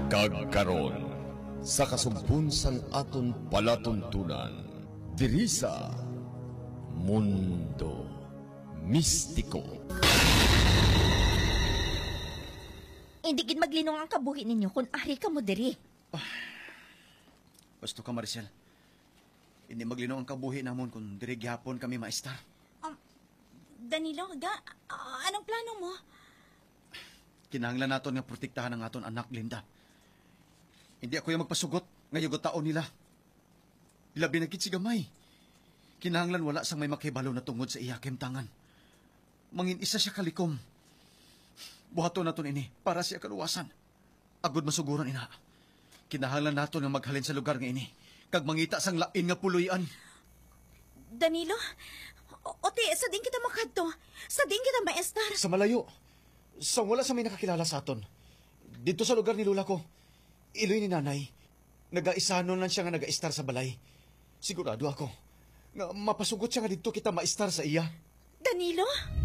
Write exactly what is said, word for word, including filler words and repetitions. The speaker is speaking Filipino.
Kagkaron sa kasumpon sang aton palatuntunan diri sa Mundo Mistiko. Hindi gid maglinong ang kabuhi ninyo kung ari ka mo diri. Gusto ka, Maricel. Hindi maglinong ang kabuhi namon kung diri gyapon kami maestar. Um, Danilo, ga, uh, anong plano mo? Kinahanglan naton nga protektahan ang aton anak, Linda. Hindi ako yung magpasugot nga yugot taon nila. Labi na gid si gamay. Kinahanglan wala sang may makibalo na tungod sa iya kemtangan. Mangin isa siya kalikom. Buhaton naton ini para siya kaluwasan. Agud masuguran ina. Kinahanglan naton nga maghalin sa lugar nga ini kag mangita sang lain nga puloy-an. Danilo, o- ote, sa din kita makadto. Sa din kita maestar. Sa malayo. Sa wala sa may nakakilala sa aton. Dito sa lugar ni Lula ko, iloy ni nanay. Nagaisanon lang siya nga nag-aistar sa balay. Sigurado ako nga mapasugot siya nga dito kita maistar sa iya. Danilo?